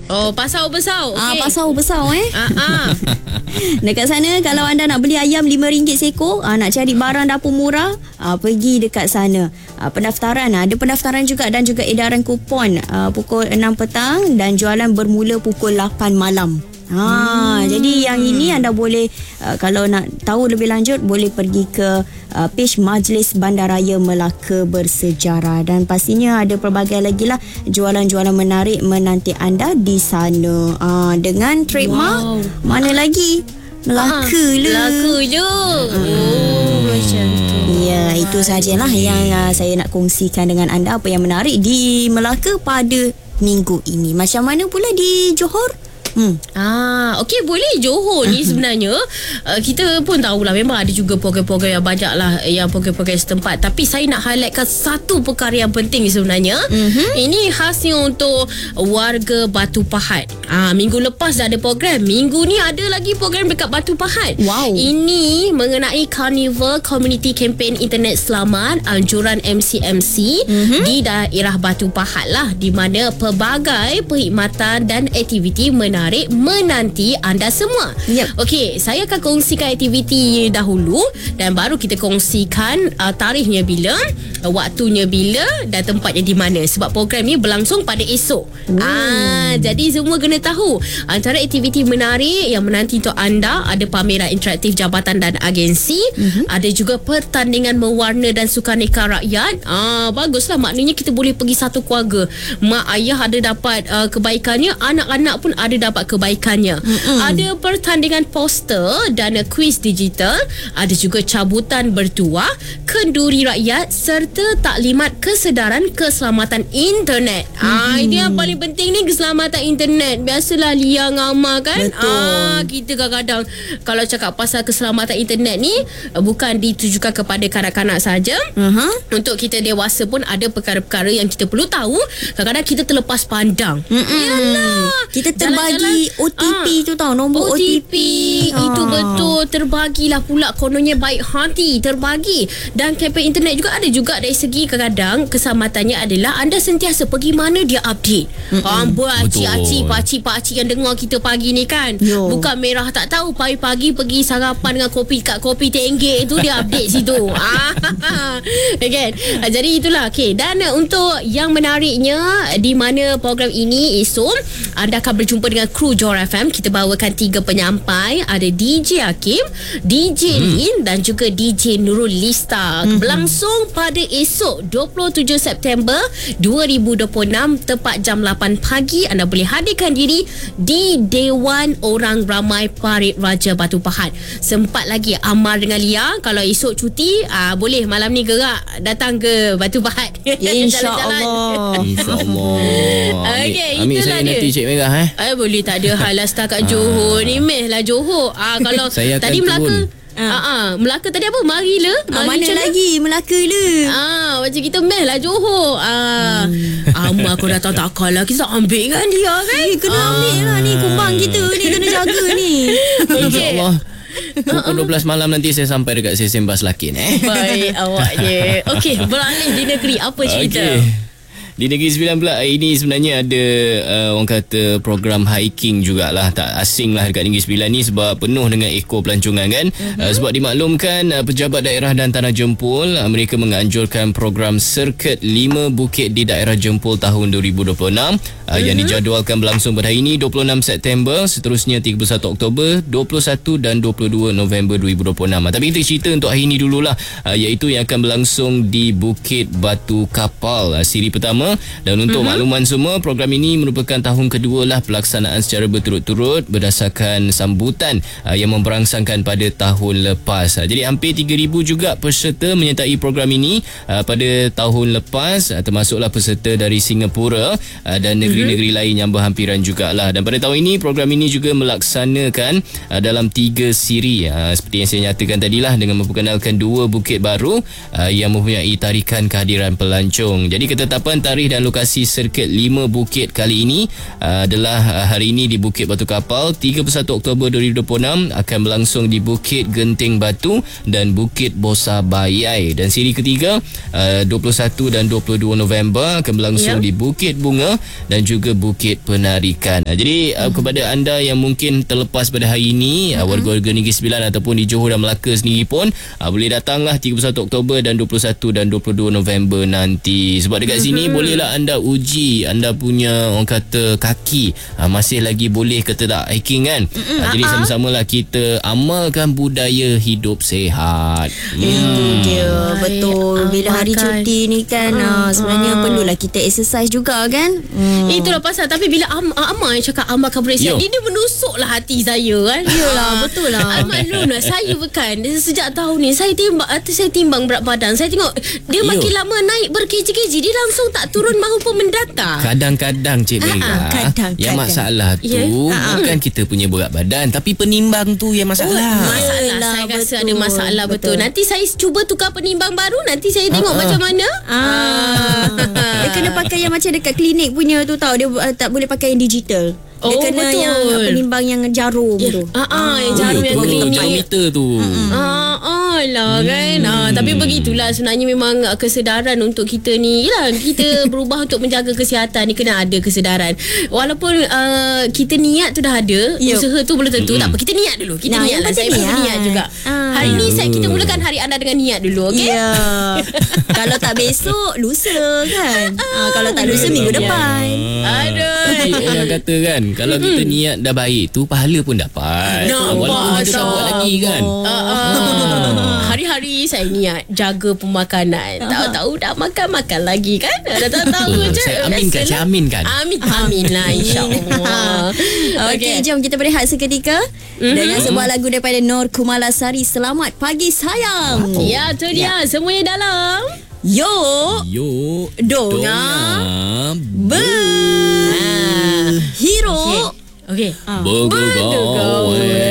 Oh, pasar besar. Okay. Pasar besar Dekat sana kalau anda nak beli ayam RM5 seekor, nak cari barang dapur murah, pergi dekat sana. Pendaftaran, ada pendaftaran juga dan juga edaran kupon pukul 6 petang dan jualan bermula pukul 8 malam. Jadi yang ini anda boleh kalau nak tahu lebih lanjut boleh pergi ke page Majlis Bandaraya Melaka Bersejarah, dan pastinya ada pelbagai lagi lah jualan-jualan menarik menanti anda di sana. Dengan trademark mana lagi? Melaka je. Macam tu. Ya, itu sajalah yang saya nak kongsikan dengan anda apa yang menarik di Melaka pada minggu ini. Macam mana pula di Johor? Okey, boleh. Johor ni sebenarnya kita pun tahulah memang ada juga program-program yang banyak lah, yang program-program setempat. Tapi saya nak highlightkan satu perkara yang penting sebenarnya. Ini khasnya untuk warga Batu Pahat. Minggu lepas dah ada program, minggu ni ada lagi program dekat Batu Pahat. Wow. Ini mengenai Carnival Community Campaign Internet Selamat anjuran MCMC di daerah Batu Pahat lah, di mana pelbagai perkhidmatan dan aktiviti menarik menanti anda semua. Okey, saya akan kongsikan aktiviti dahulu dan baru kita kongsikan tarikhnya bila, waktunya bila dan tempatnya di mana, sebab program ni berlangsung pada esok. Jadi semua kena tahu. Antara aktiviti menarik yang menanti untuk anda ada pameran interaktif jabatan dan agensi, ada juga pertandingan mewarna dan sukaneka rakyat. Baguslah, maknanya kita boleh pergi satu keluarga. Mak ayah ada dapat kebaikannya, anak-anak pun ada dapat kebaikannya. Ada pertandingan poster dan kuis digital, ada juga cabutan bertuah, kenduri rakyat serta taklimat kesedaran keselamatan internet. Ini yang paling penting ni, keselamatan internet. Biasalah Lia ngama kan. Kita kadang-kadang kalau cakap pasal keselamatan internet ni bukan ditujukan kepada kanak-kanak saja. Untuk kita dewasa pun ada perkara-perkara yang kita perlu tahu. Kadang-kadang kita terlepas pandang. Yalah, kita terbagi OTP tu tahu, nombor OTP. Itu betul, terbagilah pula, kononnya baik hati terbagi. Dan kempen internet juga ada juga dari segi kadang-kadang keselamatannya adalah anda sentiasa pergi mana dia update. Pakcik, pakcik yang dengar kita pagi ni kan, bukan merah tak tahu, pagi-pagi pergi sarapan dengan kopi kat kopi tenggek tu dia update situ. Kan? Jadi itulah. Okay. Dan untuk yang menariknya, di mana program ini esok anda akan berjumpa dengan kru Johor FM. Kita bawakan 3 penyampai, ada DJ Hakim, DJ Lin dan juga DJ Nurul Lista. Berlangsung pada esok 27 September 2026 tepat jam 8 pagi. Anda boleh hadirkan diri di Dewan Orang Ramai Parit Raja Batu Pahat. Sempat lagi Amar dengan Lia kalau esok cuti, boleh malam ni gerak datang ke Batu Pahat. InsyaAllah. Okay, ambil saya dia. nanti Cik Merah Boleh, tak ada hal lah setakat Johor ni. Meh lah Johor. Kalau tadi Melaka Melaka tadi apa? Marilah. Mana lagi Melaka le. Macam kita meh lah Johor. Amak aku dah tahu tak kalah, kita ambil kan dia kan. Kena ambil lah ni, kumbang kita ni kena jaga ni. InsyaAllah pukul 12 malam nanti saya sampai dekat stesen bas Lakin. Baik awak je. Okey, beralih di negeri, apa cerita? Di Negeri Sembilan pula ini sebenarnya ada orang kata program hiking jugalah, tak asing lah dekat Negeri Sembilan ni sebab penuh dengan ekor pelancongan kan. Sebab dimaklumkan pejabat daerah dan tanah jempol mereka menganjurkan program Sirkuit 5 Bukit di daerah Jempol tahun 2026 yang dijadualkan berlangsung pada hari ini 26 September, seterusnya 31 Oktober, 21 dan 22 November 2026. Tapi kita cerita untuk hari ini dululah, iaitu yang akan berlangsung di Bukit Batu Kapal siri pertama. Dan untuk makluman semua, program ini merupakan tahun kedua lah pelaksanaan secara berturut-turut berdasarkan sambutan yang memberangsangkan pada tahun lepas. Jadi hampir 3,000 juga peserta menyertai program ini pada tahun lepas, termasuklah peserta dari Singapura dan negeri-negeri lain yang berhampiran jugalah. Dan pada tahun ini program ini juga melaksanakan dalam 3 siri seperti yang saya nyatakan tadilah, dengan memperkenalkan 2 bukit baru yang mempunyai tarikan kehadiran pelancong. Jadi ketetapan tarikh tarikh dan lokasi sirkuit 5 Bukit kali ini adalah hari ini di Bukit Batu Kapal. 31 Oktober 2026 akan berlangsung di Bukit Genting Batu dan Bukit Bosa Bayai. Dan siri ketiga 21 dan 22 November akan berlangsung di Bukit Bunga dan juga Bukit Penarikan. Jadi kepada anda yang mungkin terlepas pada hari ini, warga-warga Negeri Sembilan ataupun di Johor dan Melaka sendiri pun boleh datanglah 31 Oktober dan 21 dan 22 November nanti. Sebab dekat sini bolehlah anda uji anda punya orang kata kaki masih lagi boleh ke tak hiking kan. Jadi sama-samalah kita amalkan budaya hidup sihat. Itu dia. Betul. Bila hari cuti ni kan sebenarnya perlulah kita exercise juga kan. Itulah pasal. Tapi bila Amal yang cakap amalkan budaya sihat, dia menusuklah hati saya kan. Yelah, betul lah. Amal saya bukan sejak tahun ni saya timbang berat badan. Saya tengok dia makin lama naik berkg-kg, dia langsung tak turun maupun mendatar. Kadang-kadang Cik Mega, yang masalah tu bukan kita punya berat badan, tapi penimbang tu yang masalah. Saya rasa ada masalah betul. Nanti saya cuba tukar penimbang baru, nanti saya tengok macam mana. Dia kena pakai yang macam dekat klinik punya tu tau. Dia tak boleh pakai yang digital. Dia kena betul. yang penimbang yang jarum tu. Yang jarum yang klinik meter tu. Lah kan. Tapi begitulah sebenarnya memang kesedaran untuk kita ni. Yalah, kita berubah untuk menjaga kesihatan ni kena ada kesedaran. Walaupun kita niat tu dah ada, usaha tu belum tentu. Tak apa, kita niat dulu. Kita niat lah. Saya pun niat juga. Hari ni kita mulakan hari anda dengan niat dulu, okey? Ya. Kalau tak besok, lusa kan. Kalau tak lusa, minggu depan. Aduh. Yang kata kan, kalau kita niat dah baik tu, pahala pun dapat. Walaupun kita tak buat lagi kan. Hari-hari saya niat jaga pemakanan. Tahu-tahu dah makan lagi kan. Dah tahu je. Saya aminkan. Amin lah, insyaAllah. Okey, jom kita berehat seketika dengan sebuah lagu daripada Nur Kumalasari. Selamat pagi sayang. Ya, tu dia. Semuanya dalam Yo Donga Hero. Okey. Bergegawe.